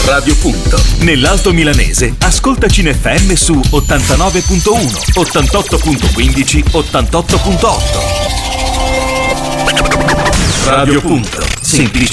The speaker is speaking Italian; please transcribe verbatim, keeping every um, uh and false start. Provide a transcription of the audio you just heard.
Radio Punto. Nell'Alto Milanese, ascoltaci in F M su ottantanove virgola uno, ottantotto virgola quindici, ottantotto virgola otto. Radio Punto. Semplice